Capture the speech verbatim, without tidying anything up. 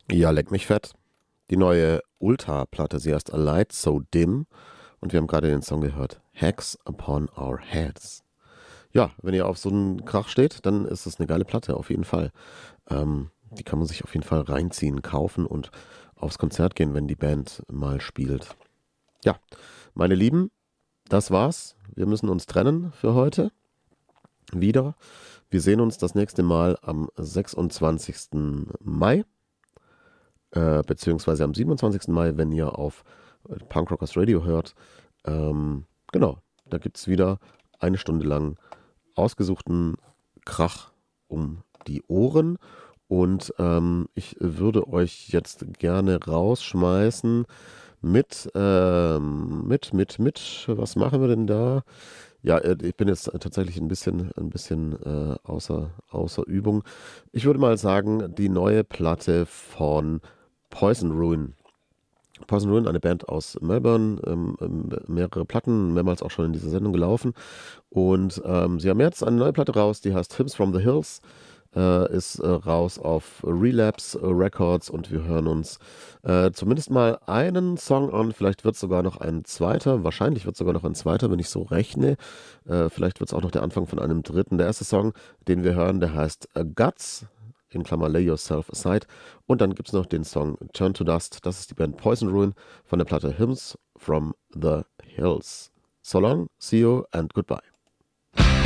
Ja, leck mich fett. Die neue Ulta-Platte, sie heißt A Light So Dim und wir haben gerade den Song gehört, Hex Upon Our Heads. Ja, wenn ihr auf so einen Krach steht, dann ist es eine geile Platte, auf jeden Fall. Ähm, die kann man sich auf jeden Fall reinziehen, kaufen und aufs Konzert gehen, wenn die Band mal spielt. Ja, meine Lieben, das war's. Wir müssen uns trennen für heute. Wieder. Wir sehen uns das nächste Mal am sechsundzwanzigsten Mai. Äh, beziehungsweise am siebenundzwanzigsten Mai, wenn ihr auf äh, Punk Rockers Radio hört. Ähm, genau, da gibt es wieder eine Stunde lang ausgesuchten Krach um die Ohren. Und ähm, ich würde euch jetzt gerne rausschmeißen mit, ähm, mit, mit, mit, was machen wir denn da? Ja, äh, ich bin jetzt tatsächlich ein bisschen, ein bisschen äh, außer, außer Übung. Ich würde mal sagen, die neue Platte von Poison Ruin. Poison Ruin, eine Band aus Melbourne, ähm, ähm, mehrere Platten, mehrmals auch schon in dieser Sendung gelaufen. Und ähm, sie haben jetzt eine neue Platte raus, die heißt Hymns from the Hills, äh, ist äh, raus auf Relapse Records und wir hören uns äh, zumindest mal einen Song an. Vielleicht wird es sogar noch ein zweiter, wahrscheinlich wird es sogar noch ein zweiter, wenn ich so rechne. Äh, vielleicht wird es auch noch der Anfang von einem dritten. Der erste Song, den wir hören, der heißt äh, Guts, in Klammer Lay Yourself Aside. Und dann gibt es noch den Song Turn to Dust. Das ist die Band Poison Ruin von der Platte Hymns from the Hills. So long, see you and goodbye.